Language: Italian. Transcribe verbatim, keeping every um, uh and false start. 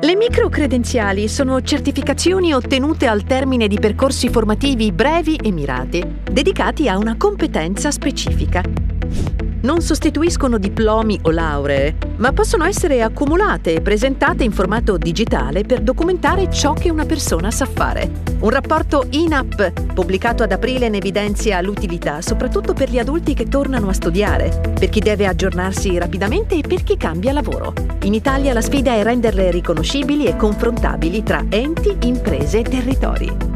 Le microcredenziali sono certificazioni ottenute al termine di percorsi formativi brevi e mirati, dedicati a una competenza specifica. Non sostituiscono diplomi o lauree, ma possono essere accumulate e presentate in formato digitale per documentare ciò che una persona sa fare. Un rapporto I N A P pubblicato ad aprile ne evidenzia l'utilità soprattutto per gli adulti che tornano a studiare, per chi deve aggiornarsi rapidamente e per chi cambia lavoro. In Italia la sfida è renderle riconoscibili e confrontabili tra enti, imprese e territori.